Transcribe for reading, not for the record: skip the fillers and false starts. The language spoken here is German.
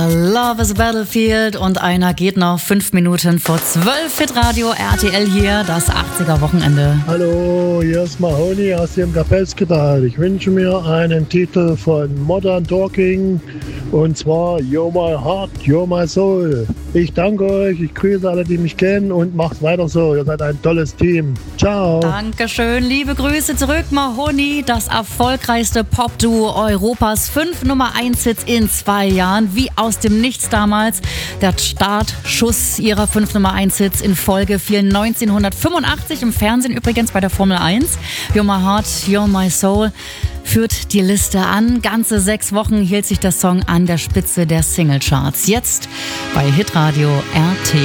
Love is a Battlefield und einer geht noch 5 Minuten vor 12. Hitradio RTL hier, das 80er Wochenende. Hallo, hier ist Mahoney aus dem Kapellsktal. Ich wünsche mir einen Titel von Modern Talking und zwar You're My Heart, You're My Soul. Ich danke euch, ich grüße alle, die mich kennen und macht weiter so. Ihr seid ein tolles Team. Ciao. Dankeschön, liebe Grüße zurück, Mahoney, das erfolgreichste Pop-Duo Europas. 5 Nummer 1 Hits in 2 Jahren, wie aus dem Nichts damals. Der Startschuss ihrer 5 Nummer 1 Hits in Folge fiel 1985 im Fernsehen, übrigens bei der Formel 1. You're My Heart, You're My Soul führt die Liste an. Ganze 6 Wochen hielt sich der Song an der Spitze der Singlecharts. Jetzt bei Hitradio RTL.